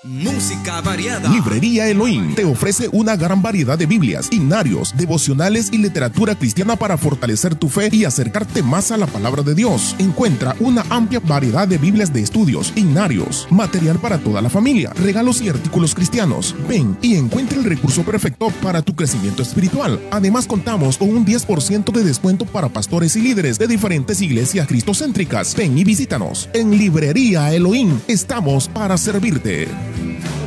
Música variada. Librería Elohim te ofrece una gran variedad de Biblias, himnarios, devocionales y literatura cristiana para fortalecer tu fe y acercarte más a la palabra de Dios. Encuentra una amplia variedad de Biblias de estudios, himnarios, material para toda la familia, regalos y artículos cristianos. Ven y encuentra el recurso perfecto para tu crecimiento espiritual. Además, contamos con un 10% de descuento para pastores y líderes de diferentes iglesias cristocéntricas. Ven y visítanos. En Librería Elohim estamos para servirte.